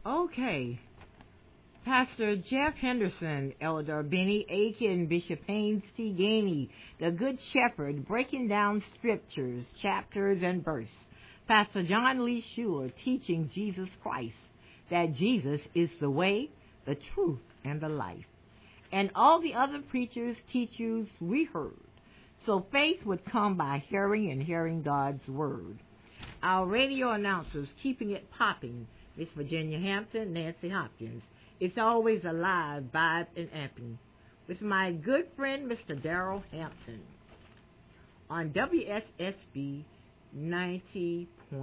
Okay. Pastor Jeff Henderson, Elder Benny Aiken, Bishop Haynes T. Gainey, the Good Shepherd, breaking down scriptures, chapters, and verse. Pastor John Lee Schuler, teaching Jesus Christ, that Jesus is the way, the truth, and the life. And all the other preachers, teachers we heard. So faith would come by hearing and hearing God's word. Our radio announcers, keeping it popping, Miss Virginia Hampton, Nancy Hopkins. It's always alive, vibe, and amping. With my good friend, Mr. Darrell Hampton, on WSSB 90.3.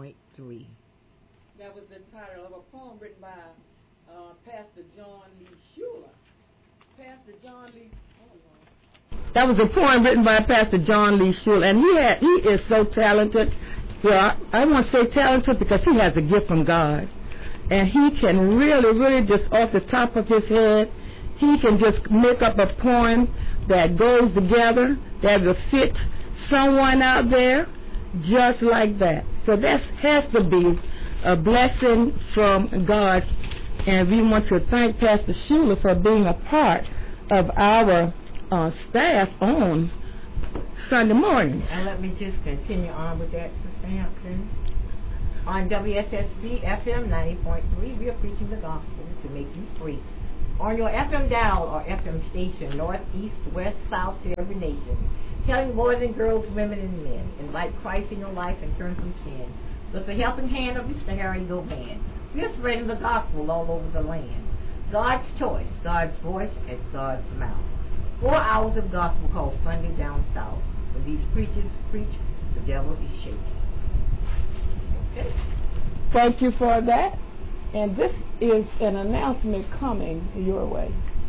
That was the title of a poem written by Pastor John Lee Schuler. Pastor John Lee. That was a poem written by Pastor John Lee Schuler, and he is so talented. Well, I won't say talented because he has a gift from God. And he can really just off the top of his head, he can just make up a poem that goes together, that will fit someone out there just like that. So that has to be a blessing from God. And we want to thank Pastor Schuler for being a part of our staff on Sunday mornings. And let me just continue on with that, Sister Hampton. On WSSB FM 90.3, we are preaching the gospel to make you free. On your FM dial or FM station, north, east, west, south, to every nation, telling boys and girls, women and men, invite Christ in your life and turn from sin. With the helping hand of Mr. Harry Govan, we are spreading the gospel all over the land. God's choice, God's voice, and God's mouth. 4 hours of gospel called Sunday Down South. When these preachers preach, the devil is shaking. Okay. Thank you for that. And this is an announcement coming your way.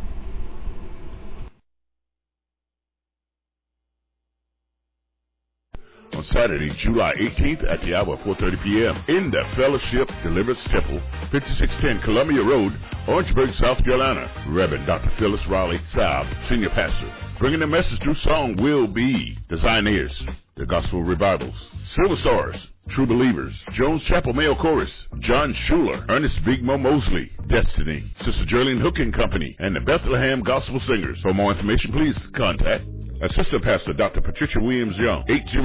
On Saturday, July 18th at the hour of 4:30 p.m. in the Fellowship Deliverance Temple, 5610 Columbia Road, Orangeburg, South Carolina. Reverend Dr. Phyllis Raleigh Saab, Senior Pastor. Bringing the message through song will be Designers, the Gospel Revivals, Silver Stars, True Believers, Jones Chapel Male Chorus, John Schuler, Ernest Big Mo Mosley, Destiny, Sister Geraldine Hook and Company, and the Bethlehem Gospel Singers. For more information, please contact Assistant Pastor Dr. Patricia Williams-Young,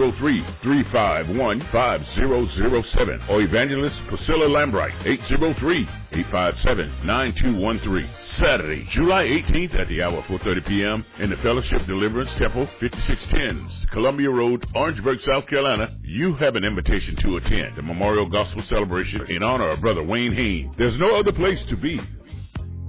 803-351-5007, or Evangelist Priscilla Lambright, 803-857-9213. Saturday, July 18th at the hour of 4:30 p.m. in the Fellowship Deliverance Temple, 5610 Columbia Road, Orangeburg, South Carolina. You have an invitation to attend the Memorial Gospel Celebration in honor of Brother Wayne Haynes. There's no other place to be